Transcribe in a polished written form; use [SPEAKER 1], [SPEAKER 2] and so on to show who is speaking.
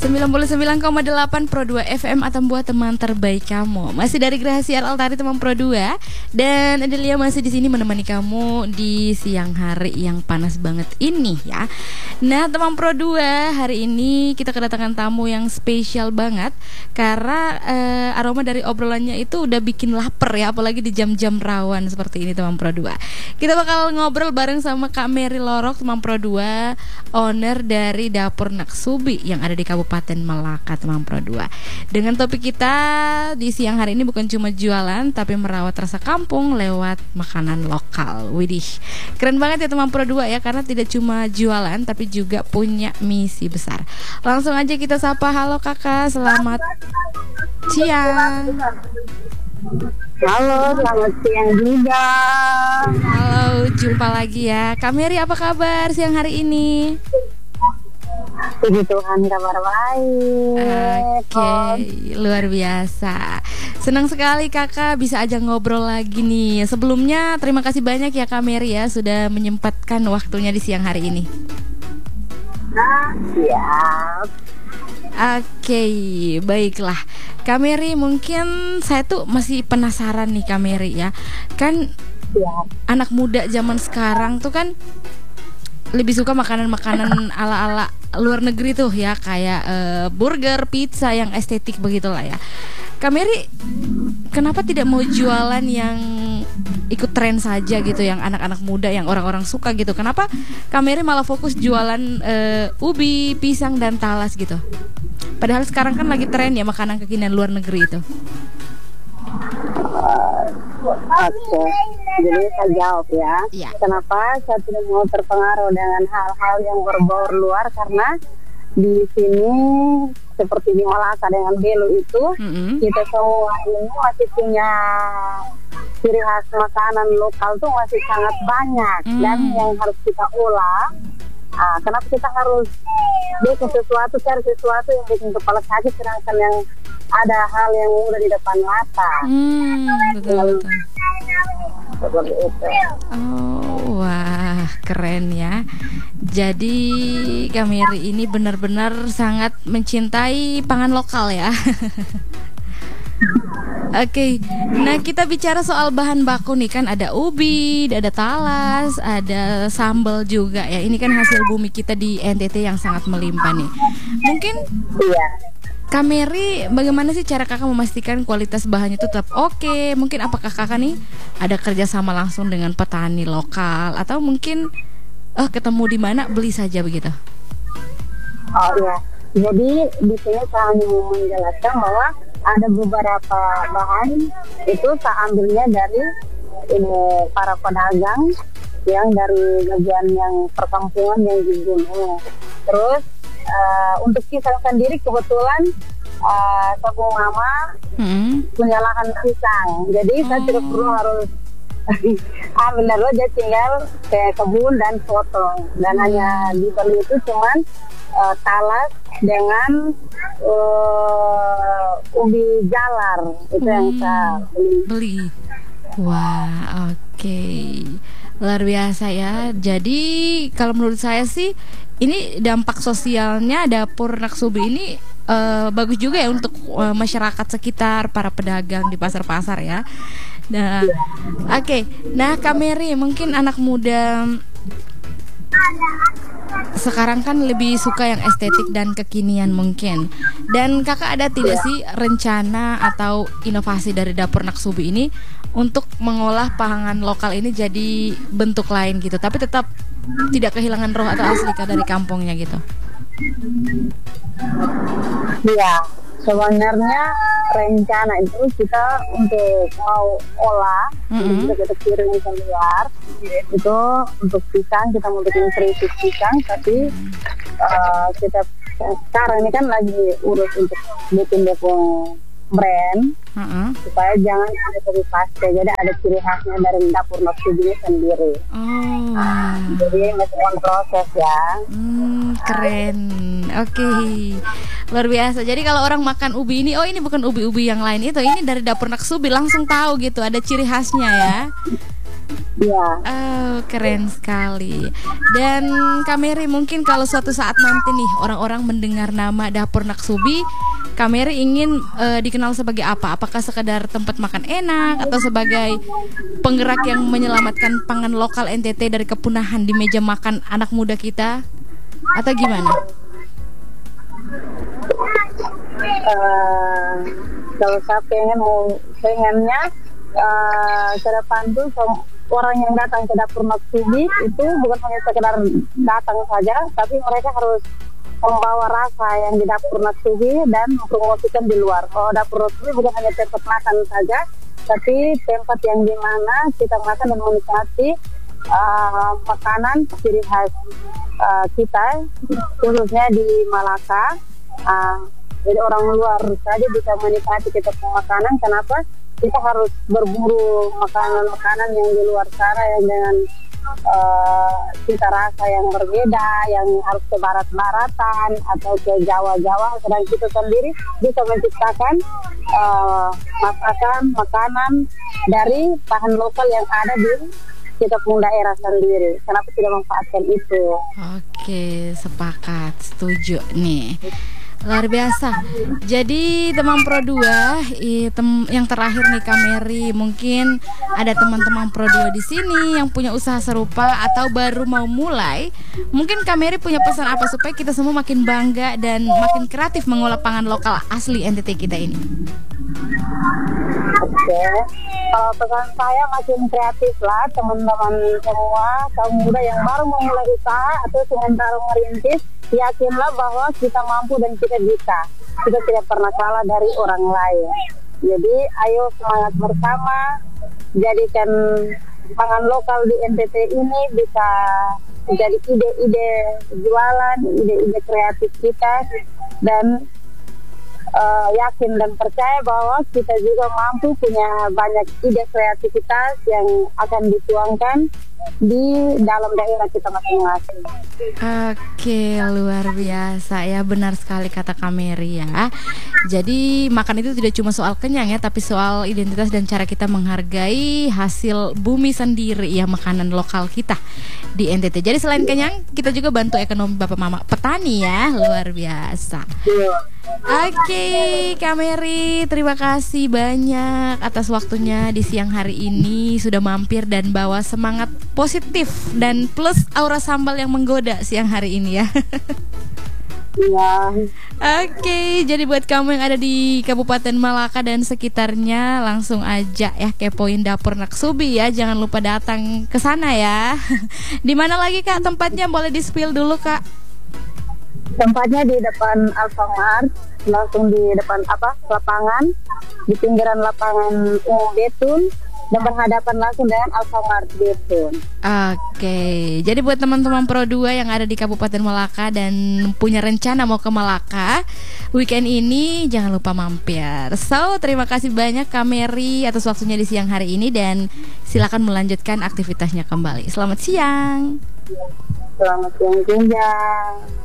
[SPEAKER 1] 99,8 Pro 2 FM atau buat teman terbaik kamu. Masih dari Gracia Altari teman Pro 2 dan Adelia masih di sini menemani kamu di siang hari yang panas banget ini ya. Nah, teman Pro 2, hari ini kita kedatangan tamu yang spesial banget karena aroma dari obrolannya itu udah bikin lapar ya, apalagi di jam-jam rawan seperti ini teman Pro 2. Kita bakal ngobrol bareng sama Kak Mary Lorok teman Pro 2, owner dari Dapur Naksubi yang ada di Kabupaten Malaka teman Pro 2. Dengan topik kita di siang hari ini bukan cuma jualan tapi merawat rasa kampung lewat makanan lokal. Widih, keren banget ya teman Pro 2 ya, karena tidak cuma jualan tapi juga punya misi besar. Langsung aja kita sapa. Halo kakak, selamat siang.
[SPEAKER 2] Halo, selamat siang juga.
[SPEAKER 1] Halo, jumpa lagi ya Kak Mary, apa kabar siang hari ini?
[SPEAKER 2] Puji Tuhan, kabar baik.
[SPEAKER 1] Oke, luar biasa. Senang sekali kakak bisa ajak ngobrol lagi nih. Sebelumnya terima kasih banyak ya Kak Mary ya sudah menyempatkan waktunya di siang hari ini.
[SPEAKER 2] Siap.
[SPEAKER 1] Oke, baiklah Kak Mary, mungkin saya tuh masih penasaran nih Kak Mary ya. Kan
[SPEAKER 2] Siap.
[SPEAKER 1] anak muda zaman sekarang tuh kan lebih suka makanan-makanan ala-ala luar negeri tuh ya, kayak burger, pizza yang estetik begitulah ya. Kak Mary, kenapa tidak mau jualan yang ikut tren saja gitu, yang anak-anak muda, yang orang-orang suka gitu? Kenapa Kak Mary malah fokus jualan ubi, pisang, dan talas gitu? Padahal sekarang kan lagi tren ya makanan kekinian luar negeri itu.
[SPEAKER 2] Oke, jadi saya jawab ya.
[SPEAKER 1] Iya.
[SPEAKER 2] Kenapa saya tidak mau terpengaruh dengan hal-hal yang berbau luar? Karena di sini seperti di Malaka dengan Belu itu, kita semua ini masih punya ciri khas makanan lokal tuh masih sangat banyak dan yang harus kita olah. Kenapa kita harus bikin sesuatu, cari sesuatu yang bikin kepala sakit, sedangkan yang ada hal yang udah di depan mata.
[SPEAKER 1] Betul.
[SPEAKER 2] Seperti itu.
[SPEAKER 1] Oh, wah, keren ya. Jadi Kak Mary ini benar-benar sangat mencintai pangan lokal ya. Oke, nah kita bicara soal bahan baku nih, kan ada ubi, ada talas, ada sambal juga ya. Ini kan hasil bumi kita di NTT yang sangat melimpah nih. Mungkin
[SPEAKER 2] Iya.
[SPEAKER 1] Kak Mary, bagaimana sih cara kakak memastikan kualitas bahannya itu tetap oke? Mungkin apakah kakak nih ada kerjasama langsung dengan petani lokal, atau mungkin ketemu di mana beli saja begitu?
[SPEAKER 2] Oh iya. Jadi di sini saya hanya menjelaskan bahwa ada beberapa bahan itu saya ambilnya dari ini para pedagang yang dari bagian yang perkampungan yang di gunung. Terus untuk pisang sendiri kebetulan saya punya mama punya lahan pisang, jadi saya tidak perlu harus ambil dulu, dia tinggal ke kebun dan potong, dan hanya dibeli itu cuman talas dengan ubi jalar itu yang saya beli.
[SPEAKER 1] Wah, oke. Luar biasa ya. Jadi kalau menurut saya sih ini dampak sosialnya Dapur Naksubi ini bagus juga ya untuk masyarakat sekitar, para pedagang di pasar-pasar ya. Nah, oke. Nah, Kak Mary, mungkin anak muda sekarang kan lebih suka yang estetik dan kekinian mungkin. Dan kakak ada tidak sih rencana atau inovasi dari Dapur Naksubi ini untuk mengolah pangan lokal ini jadi bentuk lain gitu, tapi tetap tidak kehilangan roh atau asli dari kampungnya gitu?
[SPEAKER 2] Iya, sebenarnya rencana itu kita untuk mau olah, untuk kita kirim ke luar, itu untuk pisang kita mau bikin keripik pisang, tapi kita sekarang ini kan lagi urus untuk bikin depong brand, supaya jangan ada copy paste, jadi ada ciri khasnya dari Dapur Naksubi sendiri. Jadi masih on proses ya.
[SPEAKER 1] Keren. Oke. Luar biasa. Jadi kalau orang makan ubi ini, oh ini bukan ubi-ubi yang lain itu, ini dari Dapur Naksubi, langsung tahu gitu, ada ciri khasnya ya.
[SPEAKER 2] Ya.
[SPEAKER 1] Oh, keren sekali. Dan Kak Mary, mungkin kalau suatu saat nanti nih orang-orang mendengar nama Dapur Naksubi, Kak Mary ingin dikenal sebagai apa? Apakah sekedar tempat makan enak atau sebagai penggerak yang menyelamatkan pangan lokal NTT dari kepunahan di meja makan anak muda kita? Atau gimana?
[SPEAKER 2] Kalau saya pengennya ke depan tuh orang yang datang ke Dapur Naksubi itu bukan hanya sekedar datang saja, tapi mereka harus membawa rasa yang di Dapur Naksubi dan mempromosikan di luar. Oh, Dapur Naksubi bukan hanya tempat makan saja, tapi tempat yang dimana kita makan dan menikmati makanan ciri khas kita, khususnya di Malaka. Jadi orang luar saja bisa menikmati kita makanan. Kenapa? Kita harus berburu makanan-makanan yang di luar sana yang dengan cita rasa yang berbeda, yang harus ke barat-baratan atau ke Jawa-Jawa. Sedang kita sendiri bisa menciptakan masakan makanan dari bahan lokal yang ada di kita pun daerah sendiri. Kenapa tidak memanfaatkan itu?
[SPEAKER 1] Oke, sepakat, setuju nih. Luar biasa. Jadi teman Pro 2, yang terakhir nih Kak Mary, mungkin ada teman-teman Pro 2 di sini yang punya usaha serupa atau baru mau mulai. Mungkin Kak Mary punya pesan apa supaya kita semua makin bangga dan makin kreatif mengolah pangan lokal asli NTT kita ini?
[SPEAKER 2] Oke. Kalau pesan saya makin kreatif lah teman-teman semua, kaum muda yang baru memulai usaha atau sementara merintis, yakinlah bahwa kita mampu dan kita bisa. Kita tidak pernah kalah dari orang lain. Jadi ayo semangat bersama, jadikan pangan lokal di NTT ini bisa menjadi ide-ide jualan, ide-ide kreatif kita, dan yakin dan percaya bahwa kita juga mampu punya banyak ide kreativitas yang akan dituangkan di dalam daerah kita masing-masing.
[SPEAKER 1] Oke, luar biasa ya, benar sekali kata Kak Mary ya. Jadi makan itu tidak cuma soal kenyang ya, tapi soal identitas dan cara kita menghargai hasil bumi sendiri ya, makanan lokal kita di NTT. Jadi selain kenyang, kita juga bantu ekonomi bapak mama petani ya, luar biasa. Oke, Kak Mary, terima kasih banyak atas waktunya di siang hari ini, sudah mampir dan bawa semangat positif dan plus aura sambal yang menggoda siang hari ini ya.
[SPEAKER 2] Iya.
[SPEAKER 1] Oke, jadi buat kamu yang ada di Kabupaten Malaka dan sekitarnya, langsung aja ya kepoin Dapur Naksubi ya, jangan lupa datang ke sana ya. Di mana lagi Kak tempatnya, boleh di-spill dulu Kak?
[SPEAKER 2] Tempatnya di depan Alfamart, langsung di depan lapangan, di pinggiran lapangan Umum Betun, dan berhadapan langsung dengan Alfamart Betun.
[SPEAKER 1] Oke, jadi buat teman-teman Pro 2 yang ada di Kabupaten Malaka dan punya rencana mau ke Malaka weekend ini, jangan lupa mampir. So, terima kasih banyak Kak Mary atas waktunya di siang hari ini, dan silakan melanjutkan aktivitasnya kembali. Selamat siang.
[SPEAKER 2] Selamat siang juga.